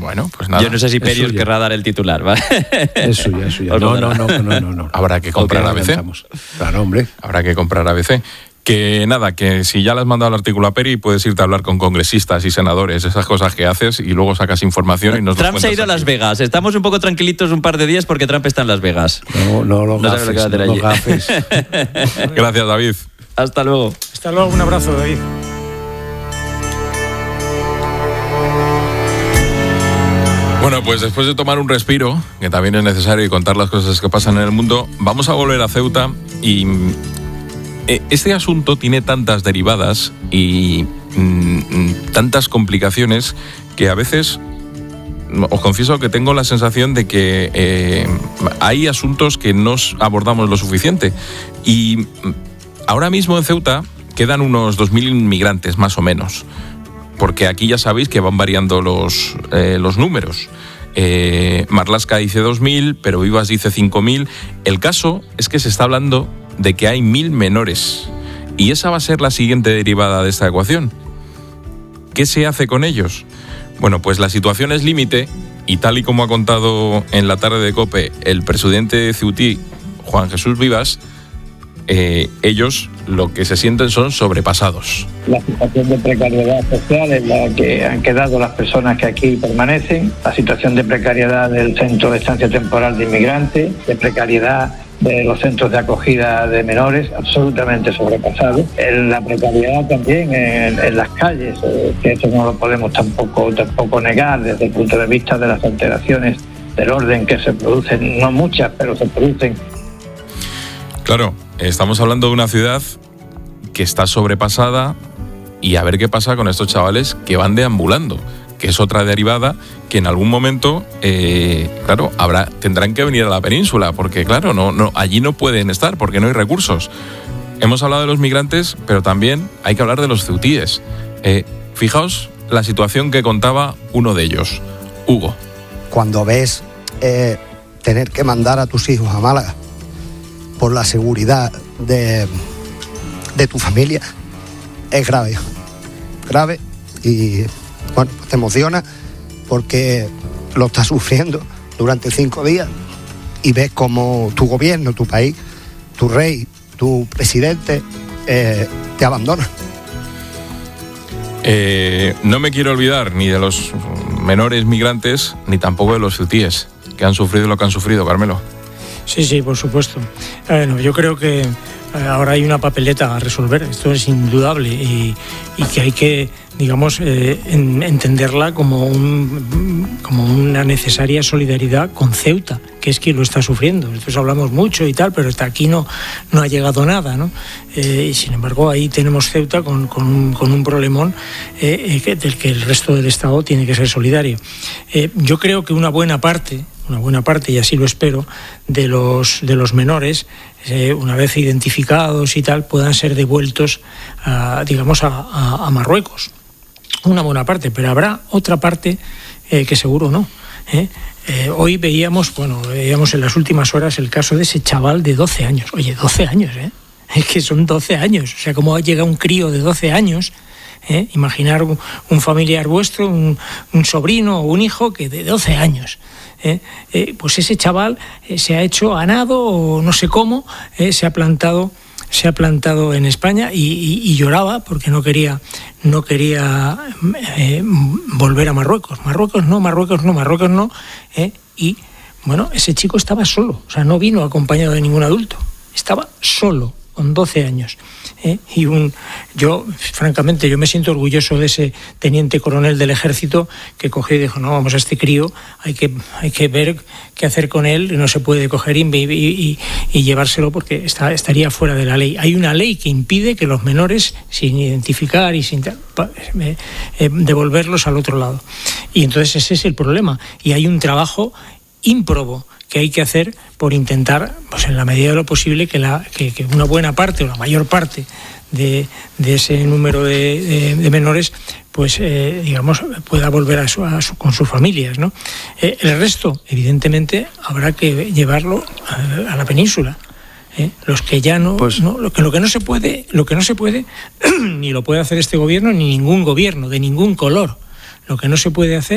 Bueno, pues nada. Yo no sé si Perios querrá dar el titular, ¿vale? Es suya. No. Habrá que comprar ABC. Claro, hombre. Habrá que comprar ABC. Que nada, que si ya le has mandado el artículo a Peri, puedes irte a hablar con congresistas y senadores, esas cosas que haces, y luego sacas información y nos Trump se ha ido a Las Vegas. Estamos un poco tranquilitos un par de días porque Trump está en Las Vegas. No lo gafes. Gracias, David. Hasta luego. Hasta luego, un abrazo, David. Bueno, pues después de tomar un respiro, que también es necesario, y contar las cosas que pasan en el mundo, vamos a volver a Ceuta. Y este asunto tiene tantas derivadas y tantas complicaciones que a veces os confieso que tengo la sensación de que hay asuntos que no abordamos lo suficiente. Y ahora mismo en Ceuta quedan unos 2.000 inmigrantes, más o menos, porque aquí ya sabéis que van variando los números. Marlaska dice 2.000, pero Vivas dice 5.000. El caso es que se está hablando de que hay 1.000 menores, y esa va a ser la siguiente derivada de esta ecuación. ¿Qué se hace con ellos? Bueno, pues la situación es límite, y tal y como ha contado en la tarde de COPE el presidente ceutí, Juan Jesús Vivas, ellos lo que se sienten son sobrepasados. La situación de precariedad social en la que han quedado las personas que aquí permanecen, la situación de precariedad del centro de estancia temporal de inmigrantes, de precariedad de los centros de acogida de menores, absolutamente sobrepasados. La precariedad también en las calles, que eso no lo podemos tampoco negar desde el punto de vista de las alteraciones del orden que se producen, no muchas, pero se producen. Claro, estamos hablando de una ciudad que está sobrepasada, y a ver qué pasa con estos chavales que van deambulando, que es otra derivada que en algún momento, claro, tendrán que venir a la península, porque claro, allí no pueden estar porque no hay recursos. Hemos hablado de los migrantes, pero también hay que hablar de los ceutíes. Fijaos la situación que contaba uno de ellos, Hugo. Cuando ves tener que mandar a tus hijos a Málaga por la seguridad de tu familia, es grave, y bueno, te emociona porque lo estás sufriendo durante 5 días y ves como tu gobierno, tu país, tu rey, tu presidente te abandona. No me quiero olvidar ni de los menores migrantes ni tampoco de los ceutíes que han sufrido lo que han sufrido, Carmelo. Sí, por supuesto. Bueno, yo creo que ahora hay una papeleta a resolver, esto es indudable, y que hay que, digamos, entenderla como una necesaria solidaridad con Ceuta, que es quien lo está sufriendo. Entonces hablamos mucho y tal, pero hasta aquí no ha llegado nada, ¿no? Y sin embargo ahí tenemos Ceuta con un problemón del que el resto del Estado tiene que ser solidario. Yo creo que una buena parte, y así lo espero, de los menores, una vez identificados y tal, puedan ser devueltos, a Marruecos. Una buena parte, pero habrá otra parte que seguro no. Hoy veíamos en las últimas horas el caso de ese chaval de 12 años. Oye, 12 años, es que son 12 años. O sea, cómo llega un crío de 12 años. Imaginar un familiar vuestro, un sobrino o un hijo que de 12 años. Pues ese chaval se ha hecho a nado o no sé cómo, se ha plantado en España y lloraba porque no quería volver a Marruecos. Marruecos no. Y bueno, ese chico estaba solo, o sea, no vino acompañado de ningún adulto, estaba solo con 12 años. Yo francamente me siento orgulloso de ese teniente coronel del ejército que cogió y dijo: no, vamos, a este crío hay que ver qué hacer con él, no se puede coger y llevárselo porque estaría fuera de la ley. Hay una ley que impide que los menores, sin identificar y sin devolverlos al otro lado, y entonces ese es el problema, y hay un trabajo ímprobo que hay que hacer por intentar, pues en la medida de lo posible, que una buena parte o la mayor parte de ese número de menores, pues pueda volver con sus familias, ¿no? El resto, evidentemente, habrá que llevarlo a la península. Los que ya no, pues, lo que no se puede, ni lo puede hacer este gobierno ni ningún gobierno de ningún color. Lo que no se puede hacer